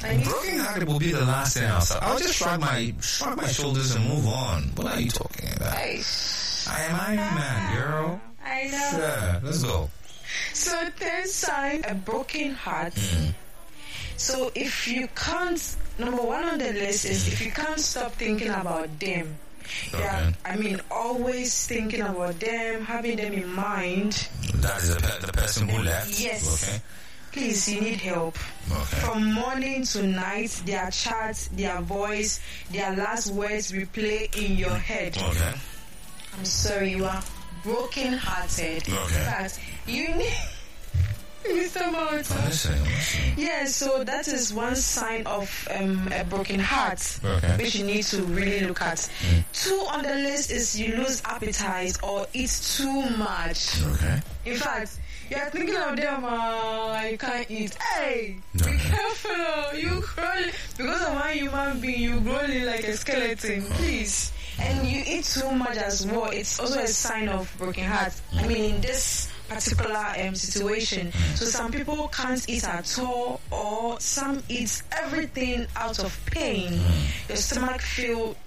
Broken hearted will be the last thing I'll say. I'll just shrug my shoulders and move on. What are you talking about? I am Iron Man, girl. I know. Sure, let's go. So third sign, a broken heart. So if you can't, number one on the list is if you can't stop thinking about them. Okay. Yeah, I mean, always thinking about them, having them in mind. That is the person who left? Yes. Okay. Please, you need help. Okay. From morning to night, their chats, their voice, their last words replay in your head. Okay. I'm sorry, you are broken-hearted. Okay. In fact, you need... Mr. Mountain. Listen. Yeah, so that is one sign of a broken heart, Okay. which you need to really look at. 2 on the list is you lose appetite or eat too much. Okay. In fact, you're thinking of them, you can't eat. Hey, be Okay. careful, you crawling. Because of one human being, you crawling like a skeleton, please. And you eat too much as well. It's also a sign of broken heart. I mean, in this particular situation. So some people can't eat at all, or some eat everything out of pain. Your stomach feel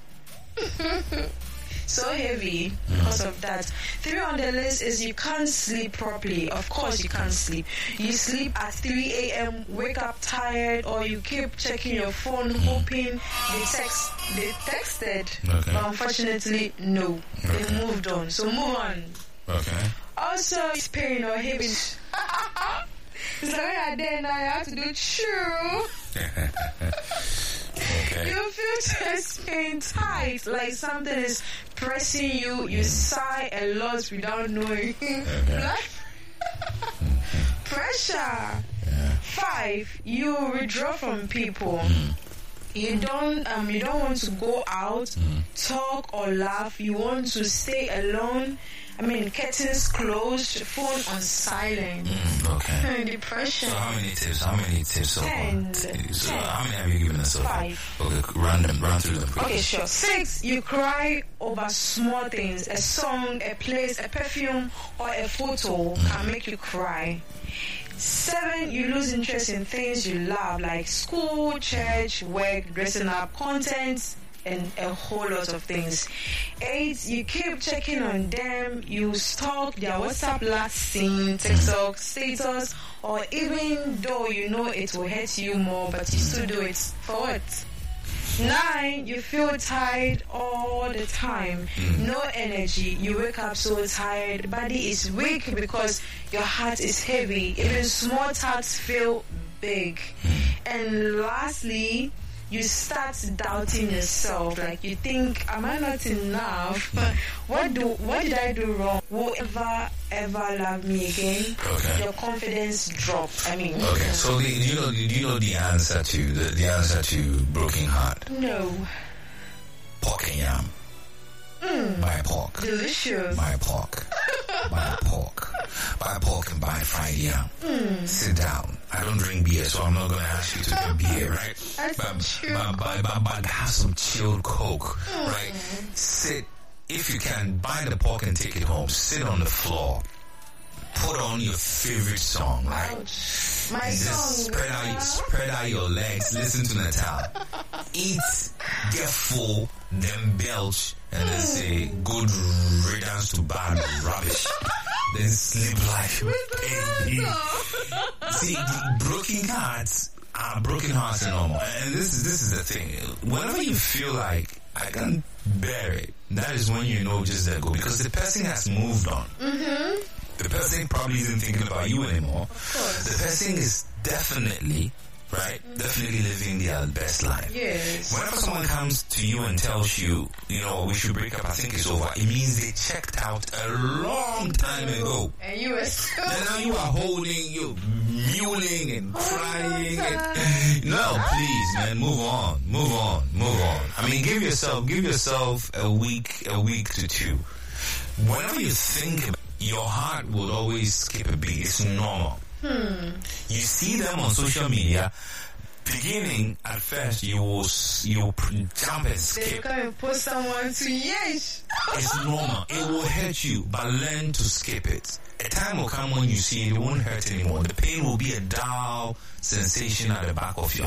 so heavy because of that. 3 on the list is you can't sleep properly. Of course you can't sleep. You sleep at 3 a.m., wake up tired, or you keep checking your phone hoping they texted. Okay. But unfortunately, no. They moved on. So move on. Okay. Also, it's pain or heavy. It's like when you're there now, you have to do true. Okay. You feel chest pain tight, like something is pressing you. You sigh a lot without knowing. Pressure. 5, you withdraw from people. You don't want to go out, talk or laugh. You want to stay alone. I mean, curtains closed, phone on silent. Okay. Depression. So how many tips so far? 10. So how many have you given us so far? 5. Okay, run through them. Okay, sure. 6, you cry over small things. A song, a place, a perfume, or a photo can make you cry. 7, you lose interest in things you love, like school, church, work, dressing up, content, and a whole lot of things. 8, you keep checking on them, you stalk their WhatsApp last seen, TikTok status, or even though you know it will hurt you more, but you still do it. For what? 9, you feel tired all the time. No energy. You wake up so tired. Body is weak because your heart is heavy. Even small tasks feel big. And lastly, you start doubting yourself. Like you think, am I not enough? What did I do wrong? Will ever love me again? Okay. Your confidence drop. I mean, Okay. So do you know the answer to the answer to broken heart? no. Pork and yam. Buy pork. Delicious. Buy pork. Buy pork. Buy pork and buy fried yam. Sit down. I don't drink beer, so I'm not going to ask you to drink beer, right? But have some chilled Coke, right? Sit. If you can, buy the pork and take it home. Sit on the floor. Put on your favorite song, right? My And just song. spread out your legs. Listen to Natal. Eat, get full, then belch, and then say good riddance to bad rubbish. Then sleep like a baby. See, broken hearts are normal. And this is the thing. Whenever you feel like I can't bear it, that is when you know just let go, because the person has moved on. The person probably isn't thinking about you anymore. The person is definitely living their best life. Yes. Whenever someone comes to you and tells you, we should break up, I think it's over, it means they checked out a long time ago. And you were so... And now you are holding, you're mewling and crying. No, please, man, move on. I mean, give yourself a week to 2. Whenever you think, your heart will always skip a beat. It's normal. You see them on social media. Beginning at first, you'll jump and skip. They come and put someone to yes. It's normal. It will hurt you, but learn to skip it. A time will come when you see it won't hurt anymore. The pain will be a dull sensation at the back of your